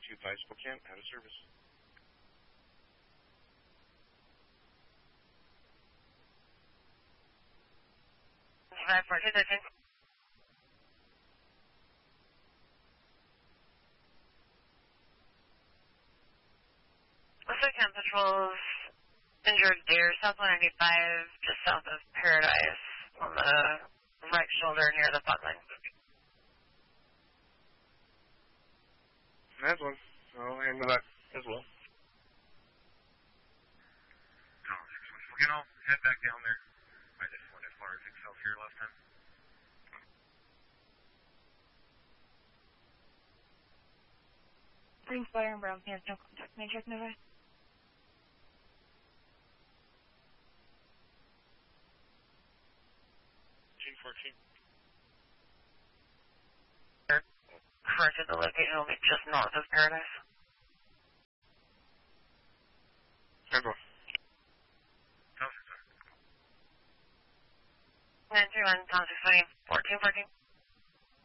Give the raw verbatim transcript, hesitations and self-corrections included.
two five Spokane, out of service. five four two thirteen. Spokane patrols injured deer, South one ninety-five, just south of Paradise, on the right shoulder near the butt line. That's one. I'll handle that as well. No, we can all head back down there. I just went as far as Excelsior last time. Green Flyer and Brown Pants, no contact. May I check Nova? Gene fourteen. Corrected, the location will be just north of Paradise. That's one. Thompson, sir. nine three one, Thompson, fourteen fourteen.